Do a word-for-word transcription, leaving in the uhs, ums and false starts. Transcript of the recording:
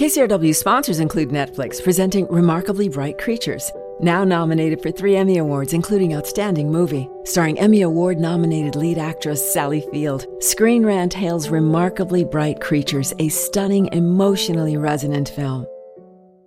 K C R W sponsors include Netflix, presenting Remarkably Bright Creatures, now nominated for three Emmy Awards, including Outstanding Movie. Starring Emmy Award-nominated lead actress Sally Field, Screen Rant hails Remarkably Bright Creatures, a stunning, emotionally resonant film.